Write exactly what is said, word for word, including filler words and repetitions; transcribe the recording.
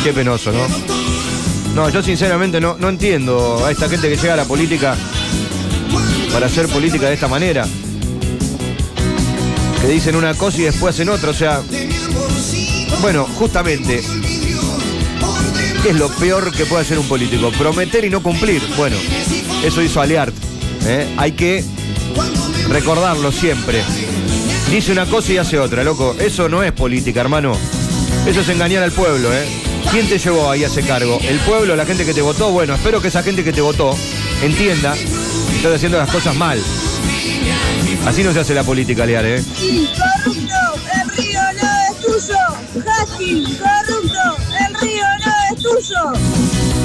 Qué penoso, ¿no? No, yo sinceramente no, no entiendo a esta gente que llega a la política para hacer política de esta manera. Que dicen una cosa y después hacen otra, o sea... Bueno, justamente, ¿qué es lo peor que puede hacer un político? Prometer y no cumplir. Bueno, eso hizo Aliart, ¿eh? Hay que recordarlo siempre. Dice una cosa y hace otra, loco. Eso no es política, hermano. Eso es engañar al pueblo, ¿eh? ¿Quién te llevó ahí a ese cargo? ¿El pueblo, la gente que te votó? Bueno, espero que esa gente que te votó entienda que estás haciendo las cosas mal. Así no se hace la política, Aliar, ¿eh? Corrupto, el río no es tuyo. Husky, corrupto, el río no es tuyo.